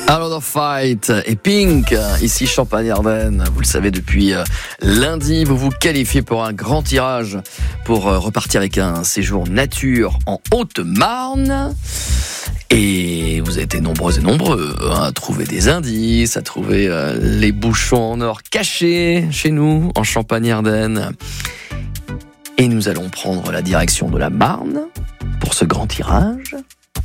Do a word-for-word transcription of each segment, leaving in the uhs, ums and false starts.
Out of Fight et Pink, ici Champagne-Ardenne. Vous le savez, depuis lundi, vous vous qualifiez pour un grand tirage pour repartir avec un séjour nature en Haute-Marne. Et vous avez été nombreux et nombreux à trouver des indices, à trouver les bouchons en or cachés chez nous, en Champagne-Ardenne. Et nous allons prendre la direction de la Marne pour ce grand tirage.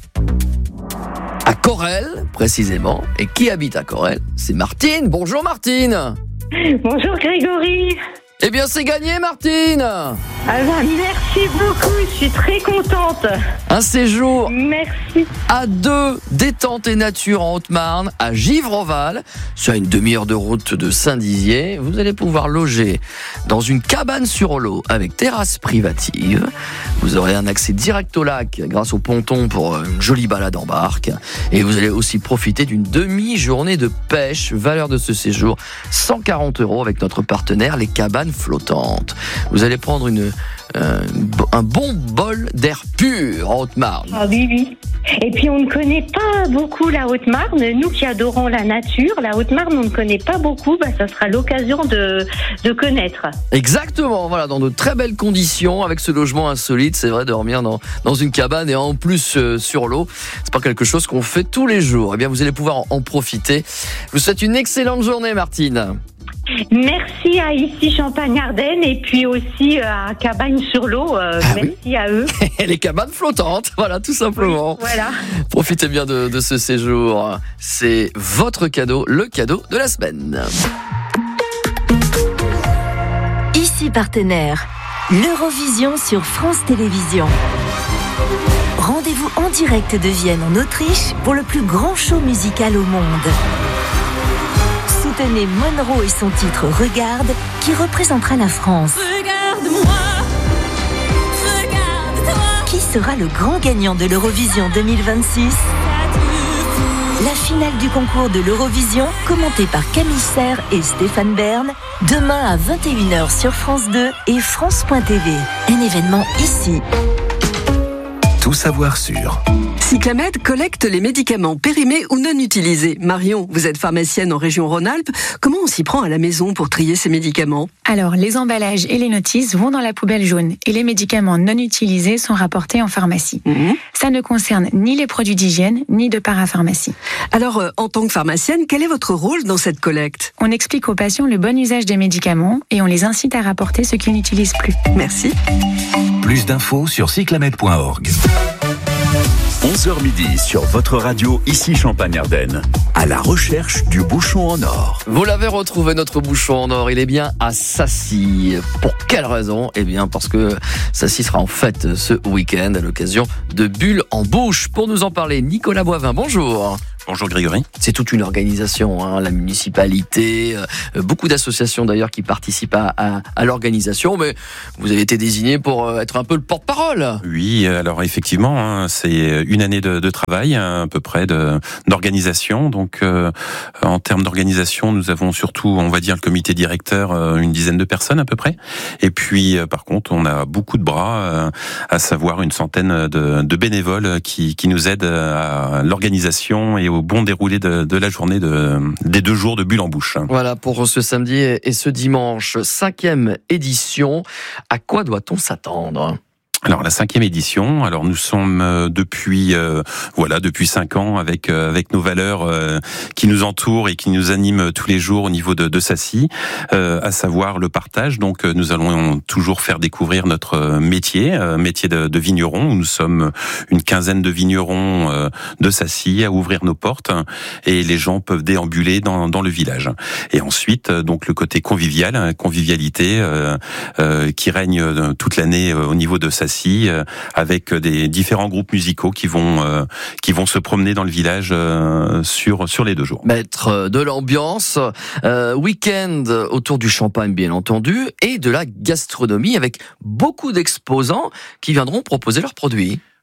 À Corrèze, précisément. Et qui habite à Corrèze ? C'est Martine. Bonjour Martine. Bonjour Grégory. Eh bien, c'est gagné, Martine. Ah ben, merci beaucoup, je suis très contente. Un séjour Merci. à deux, détente et nature en Haute-Marne, à Givre-en-Val, sur une demi-heure de route de Saint-Dizier. Vous allez pouvoir loger dans une cabane sur l'eau avec terrasse privative. Vous aurez un accès direct au lac grâce au ponton pour une jolie balade en barque. Et vous allez aussi profiter d'une demi-journée de pêche. Valeur de ce séjour, cent quarante euros avec notre partenaire, les cabanes flottantes. Vous allez prendre une, euh, un bon bol d'air pur en Haute-Marne. Ah oui, oui. Et puis on ne connaît pas beaucoup la Haute-Marne. Nous qui adorons la nature, la Haute-Marne, on ne connaît pas beaucoup. Bah, ça sera l'occasion de, de connaître. Exactement, voilà, dans de très belles conditions, avec ce logement insolite. C'est vrai, dormir dans, dans une cabane et en plus euh, sur l'eau, c'est pas quelque chose qu'on fait tous les jours. Eh bien, vous allez pouvoir en, en profiter. Je vous souhaite une excellente journée, Martine. Merci à ici Champagne-Ardenne et puis aussi à Cabagne-sur-l'eau. Euh, ah merci oui. à eux. Les cabanes flottantes, voilà, tout simplement. Oui, voilà. Profitez bien de, de ce séjour. C'est votre cadeau, le cadeau de la semaine. Ici partenaire, l'Eurovision sur France Télévisions. Rendez-vous en direct de Vienne en Autriche pour le plus grand show musical au monde. Soutenez Monroe et son titre Regarde, qui représentera la France. Regarde-moi, regarde-toi. Qui sera le grand gagnant de l'Eurovision deux mille vingt-six ? La finale du concours de l'Eurovision, commentée par Camille Serre et Stéphane Bern, demain à vingt et une heures sur France deux et France point T V. Un événement ici. Tout savoir sur Cyclamed collecte les médicaments périmés ou non utilisés. Marion, vous êtes pharmacienne en région Rhône-Alpes. Comment on s'y prend à la maison pour trier ces médicaments ? Alors, les emballages et les notices vont dans la poubelle jaune et les médicaments non utilisés sont rapportés en pharmacie. Mmh. Ça ne concerne ni les produits d'hygiène, ni de parapharmacie. Alors, euh, en tant que pharmacienne, quel est votre rôle dans cette collecte ? On explique aux patients le bon usage des médicaments et on les incite à rapporter ce qu'ils n'utilisent plus. Merci. Plus d'infos sur cyclamed point org. onze heures midi sur votre radio, ici Champagne-Ardenne, à la recherche du bouchon en or. Vous l'avez retrouvé, notre bouchon en or, il est bien à Sassy. Pour quelle raison ? Eh bien parce que Sassy sera en fête ce week-end à l'occasion de Bulles en bouche. Pour nous en parler, Nicolas Boivin, bonjour. Bonjour Grégory. C'est toute une organisation, hein, la municipalité, euh, beaucoup d'associations d'ailleurs qui participent à, à, à l'organisation, mais vous avez été désigné pour être un peu le porte-parole. Oui, alors effectivement, hein, c'est une année de, de travail, hein, à peu près, de, d'organisation. Donc euh, en termes d'organisation, nous avons surtout, on va dire, le comité directeur, euh, une dizaine de personnes à peu près. Et puis euh, par contre, on a beaucoup de bras, euh, à savoir une centaine de, de bénévoles qui, qui nous aident à l'organisation et au bon déroulé de, de la journée de, des deux jours de Bulles en bouche. Voilà pour ce samedi et ce dimanche, cinquième édition. À quoi doit-on s'attendre ? Alors la cinquième édition. Alors nous sommes euh, depuis euh, voilà depuis cinq ans avec euh, avec nos valeurs euh, qui nous entourent et qui nous animent tous les jours au niveau de, de Sassy, euh, à savoir le partage. Donc euh, nous allons toujours faire découvrir notre métier, euh, métier de, de vigneron. Où nous sommes une quinzaine de vignerons euh, de Sassy à ouvrir nos portes et les gens peuvent déambuler dans dans le village. Et ensuite euh, donc le côté convivial, convivialité euh, euh, qui règne toute l'année euh, au niveau de Sassy. Avec des différents groupes musicaux qui vont euh, qui vont se promener dans le village euh, sur sur les deux jours. Mettre de l'ambiance, euh, week-end autour du champagne bien entendu et de la gastronomie avec beaucoup d'exposants qui viendront proposer leurs produits.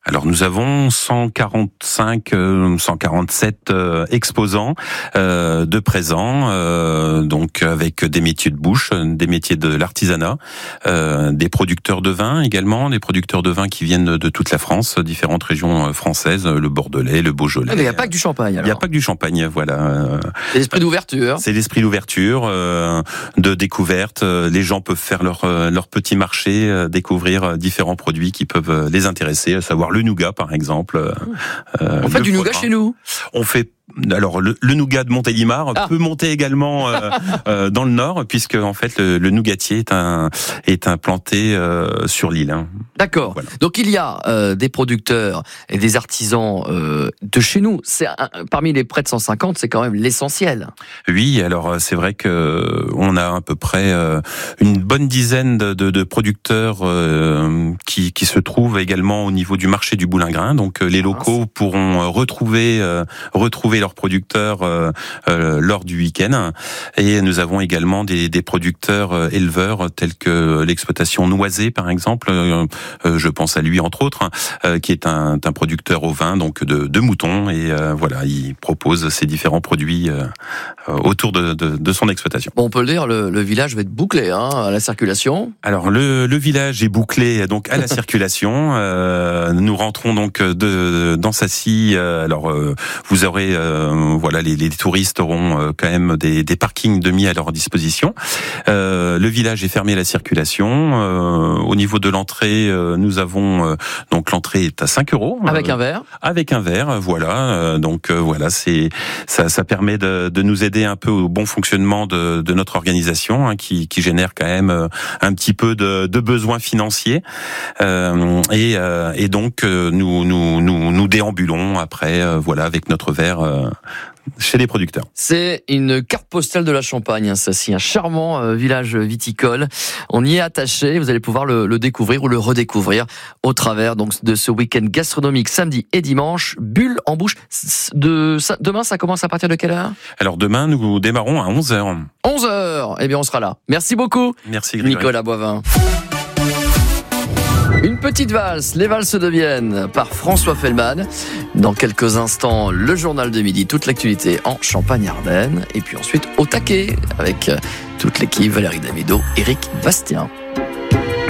Alors nous avons cent quarante-cinq, euh, cent quarante-sept euh, exposants euh, de présents, euh, donc avec des métiers de bouche, des métiers de l'artisanat, euh, des producteurs de vin également, des producteurs de vin qui viennent de toute la France, différentes régions françaises, le Bordelais, le Beaujolais. Ah, mais il n'y a pas que du champagne. Il n'y a pas que du champagne, voilà. C'est l'esprit d'ouverture. C'est l'esprit d'ouverture, euh, de découverte. Les gens peuvent faire leur leur petit marché, euh, découvrir différents produits qui peuvent les intéresser, à savoir le nougat par exemple. Euh, On fait du nougat chez nous. On fait alors le, le nougat de Montélimar ah. peut monter également euh, euh, dans le nord, puisque en fait le, le nougatier est un est implanté euh, sur l'île. Hein. D'accord. Voilà. Donc il y a euh, des producteurs et des artisans euh, de chez nous. C'est un, parmi les près de cent cinquante, c'est quand même l'essentiel. Oui, alors c'est vrai que on a à peu près euh, une bonne dizaine de, de, de producteurs euh, qui qui se trouvent également au niveau du marché du Boulingrin. Donc les locaux ah, pourront retrouver euh, retrouver leurs producteurs euh, euh, lors du week-end. Et nous avons également des, des producteurs euh, éleveurs tels que l'exploitation Noisé par exemple. Euh, euh, je pense à lui entre autres, euh, qui est un, un producteur au vin donc de, de moutons et euh, voilà, il propose ces différents produits euh, autour de, de, de son exploitation. Bon, on peut le dire, le, le village va être bouclé hein, à la circulation. Alors le, le village est bouclé donc à la circulation. Euh, nous rentrons donc de, dans Sacy. Euh, alors euh, vous aurez euh, voilà, les, les touristes auront euh, quand même des, des parkings de mis à leur disposition. Euh, le village est fermé à la circulation. Euh, au niveau de l'entrée, euh, nous avons euh, donc l'entrée est à cinq euros. Avec euh, un verre. Avec un verre, voilà. Euh, donc euh, voilà, c'est ça, ça permet de, de nous aider un peu au bon fonctionnement de, de notre organisation, hein, qui, qui génère quand même euh, un petit peu de, de besoins financiers. Euh, et, euh, et donc euh, nous, nous nous nous déambulons après, euh, voilà, avec notre verre. Euh, chez les producteurs. C'est une carte postale de la Champagne, hein, ça, c'est un charmant euh, village viticole. On y est attaché, vous allez pouvoir le, le découvrir ou le redécouvrir au travers donc de ce week-end gastronomique samedi et dimanche. Bulle en bouche. De, ça, demain, ça commence à partir de quelle heure ? Alors demain, nous démarrons à onze heures. onze heures, eh bien on sera là. Merci beaucoup. Merci Grégory. Nicolas Boivin. Une petite valse, les valses de Vienne par François Fellman. Dans quelques instants, le journal de midi, toute l'actualité en Champagne-Ardenne. Et puis ensuite, au taquet, avec toute l'équipe, Valérie Damido, Éric Bastien.